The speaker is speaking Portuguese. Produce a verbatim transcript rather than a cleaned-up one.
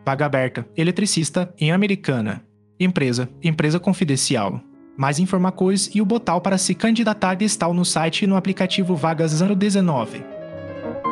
Vaga aberta, eletricista, em Americana. Empresa, empresa confidencial. Mais informações e o botão para se candidatar está no site e no aplicativo Vagas zero dezenove.